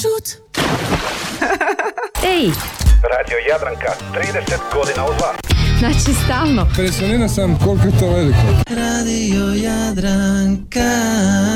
Ej! Radio Jadranka, 30 godina uz vas. Znači stalno. Impresioniran sam koliko je to veliko. Radio Jadranka.